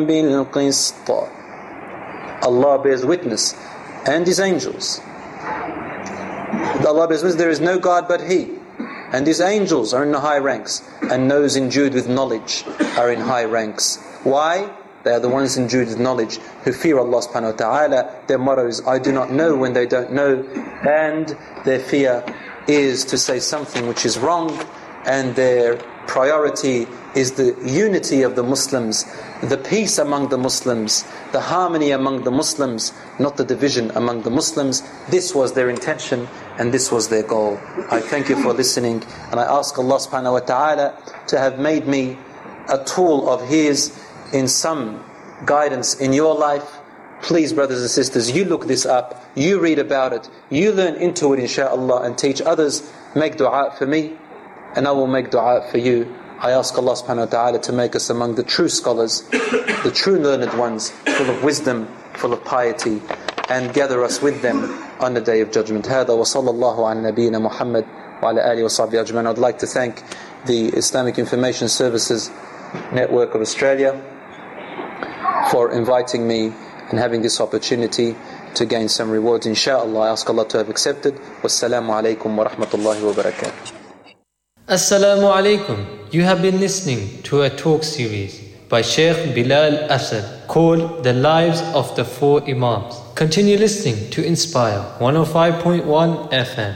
بِالْقِسْطِ. Allah bears witness, and His angels. Allah bears witness, there is no God but He. And His angels are in the high ranks, and those endued with knowledge are in high ranks. Why? They are the ones endued with knowledge who fear Allah subhanahu wa ta'ala. Their motto is, I do not know when they don't know. And their fear is to say something which is wrong. And their priority is the unity of the Muslims, the peace among the Muslims, the harmony among the Muslims, not the division among the Muslims. This was their intention and this was their goal. I thank you for listening, and I ask Allah subhanahu wa ta'ala to have made me a tool of His in some guidance in your life. Please, brothers and sisters, you look this up, you read about it, you learn into it insha'Allah, and teach others. Make dua for me, and I will make dua for you. I ask Allah subhanahu wa ta'ala to make us among the true scholars, the true learned ones, full of wisdom, full of piety, and gather us with them on the Day of Judgment. هذا وصلى الله على نبينا محمد وعلى آله وصحبه أجمعين. I'd like to thank the Islamic Information Services Network of Australia for inviting me and having this opportunity to gain some rewards. Insha'Allah, I ask Allah to have accepted. Wassalamu alaikum wa rahmatullahi wa barakatuh. Assalamu alaikum. You have been listening to a talk series by Sheikh Bilal Asad called The Lives of the Four Imams. Continue listening to Inspire 105.1 FM.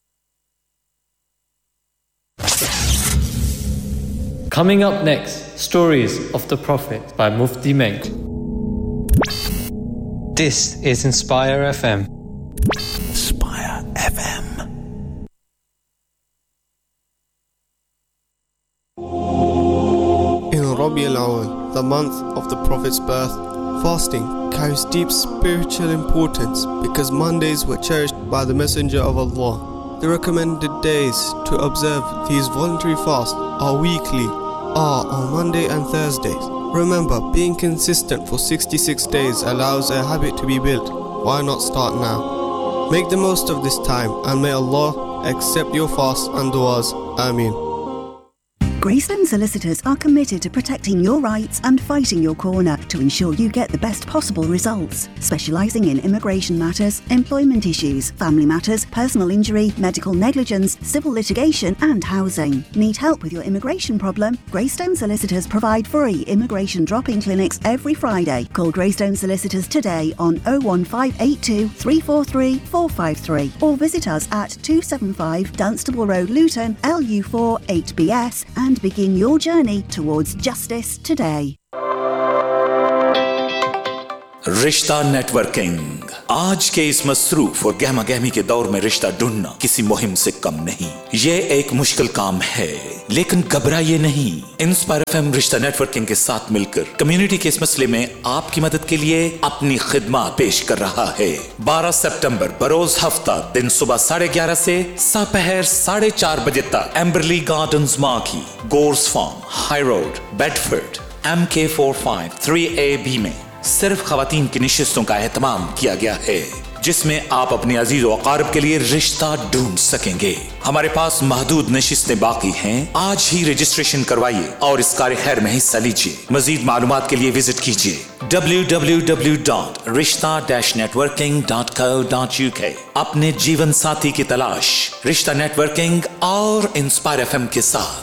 Coming up next, Stories of the Prophet by Mufti Menk. This is Inspire FM. Inspire FM. In Rabi al-Awwal, the month of the Prophet's birth, fasting carries deep spiritual importance because Mondays were cherished by the Messenger of Allah. The recommended days to observe these voluntary fasts are weekly, on Monday and Thursdays. Remember, being consistent for 66 days allows a habit to be built. Why not start now? Make the most of this time, and may Allah accept your fasts and du'as. Ameen. Greystone Solicitors are committed to protecting your rights and fighting your corner to ensure you get the best possible results. Specialising in immigration matters, employment issues, family matters, personal injury, medical negligence, civil litigation and housing. Need help with your immigration problem? Greystone Solicitors provide free immigration drop-in clinics every Friday. Call Greystone Solicitors today on 01582 343 453 or visit us at 275 Dunstable Road, Luton, LU4 8BS, and begin your journey towards justice today. रिश्ता networking. आज के इस मसरूफ और गहमा गहमी के दौर में रिश्ता ढूंढना किसी मुहिम से कम नहीं। ये एक मुश्किल काम है, लेकिन घबराइए नहीं। इंस्पायर एफएम रिश्ता नेटवर्किंग के साथ मिलकर कम्युनिटी के इस मसले में आपकी मदद के लिए अपनी खिदमत पेश कर रहा है। 12 सितंबर बरोज हफ्ता दिन सुबह 11:30 से दोपहर 4:30 बजे तक एम्बरली gardens marquee, gorge farm, high road, Bedford, MK45 3AB में सिर्फ खवातीन की निशिस्तों का एहतमाम किया गया है, जिसमें आप अपने अजीज व अकारिब के लिए रिश्ता ढूंढ सकेंगे। हमारे पास महदूद नशिस्तें बाकी हैं। आज ही रजिस्ट्रेशन करवाइए और इस कार्य खैर में हिस्सा लीजिए। मजीद मालूमात के लिए विजिट कीजिए www.rishta-networking.co.uk। अपने जीवन साथी की तलाश रिश्ता नेटवर्किंग और इंस्पायर एफएम के साथ।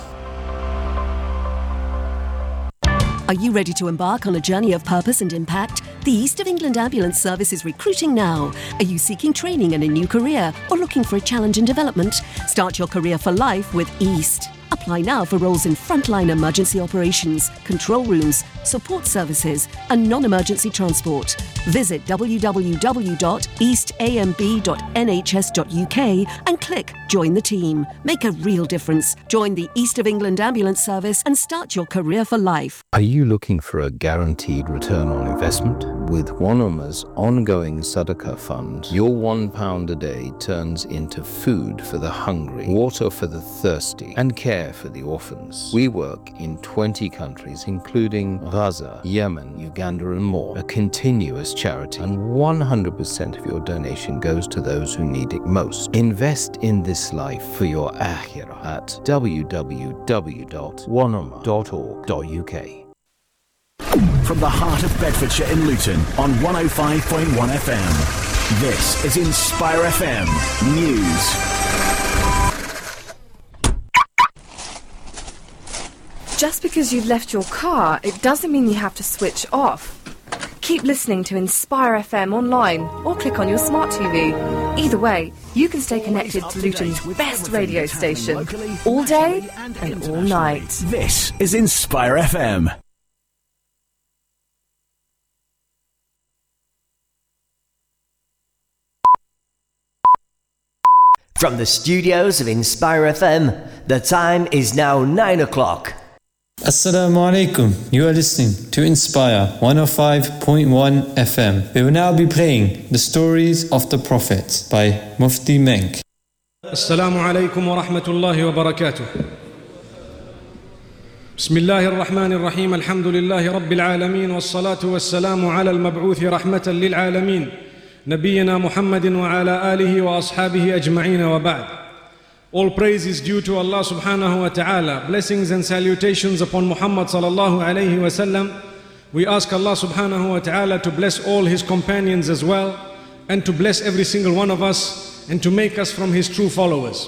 Are you ready to embark on a journey of purpose and impact? The East of England Ambulance Service is recruiting now. Are you seeking training and a new career or looking for a challenge in development? Start your career for life with East. Apply now for roles in frontline emergency operations, control rooms, support services and non-emergency transport. Visit www.eastamb.nhs.uk and click Join the Team. Make a real difference. Join the East of England Ambulance Service and start your career for life. Are you looking for a guaranteed return on investment? With One ongoing Sadaqah fund, your £1 a day turns into food for the hungry, water for the thirsty, and care for the orphans. We work in 20 countries, including Gaza, Yemen, Uganda, and more. A continuous charity, and 100% of your donation goes to those who need it most. Invest in this life for your akhirah at www.wanoma.org.uk. from the heart of Bedfordshire in Luton on 105.1 FM. This is Inspire FM News. Just because you've left your car, it doesn't mean you have to switch off. Keep listening to Inspire FM online or click on your smart TV. Either way, you can stay connected to Luton's best radio station all day and all night. This is Inspire FM. From the studios of Inspire FM, the time is now 9 o'clock. Assalamu alaikum. You are listening to Inspire 105.1 FM. We will now be playing the stories of the prophets by Mufti Menk. Assalamu alaikum wa rahmatullahi wa barakatuh. Bismillahir Rahmanir Rahim. Alhamdulillahi Rabbil Alameen. Wassalatu wassalamu ala al-mab'uthi rahmatan lil alameen. Nabiyyina Muhammadin wa ala alihi wa ashabihi ajma'in wa ba'd. All praise is due to Allah subhanahu wa ta'ala. Blessings and salutations upon Muhammad sallallahu alayhi wa sallam. We ask Allah subhanahu wa ta'ala to bless all his companions as well, and to bless every single one of us, and to make us from his true followers.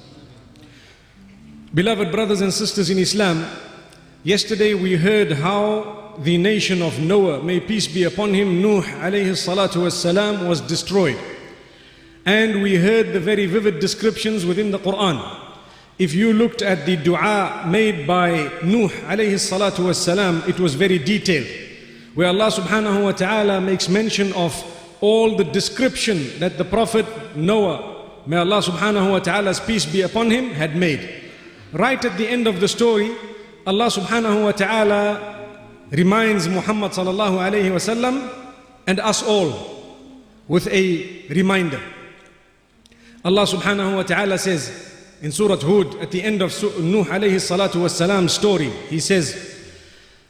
Beloved brothers and sisters in Islam, yesterday we heard how the nation of Noah, may peace be upon him, Nuh alayhi salatu wassalam, was destroyed. And we heard the very vivid descriptions within the Quran. If you looked at the dua made by Nuh alayhi salatu wassalam, it was very detailed, where Allah subhanahu wa ta'ala makes mention of all the description that the Prophet Noah, may Allah subhanahu wa ta'ala's peace be upon him, had made. Right at the end of the story, Allah subhanahu wa ta'ala reminds Muhammad sallallahu alayhi wa sallam and us all with a reminder. Allah subhanahu wa ta'ala says in Surah Hud, at the end of Nuh alayhi salatu wassalam's story, he says,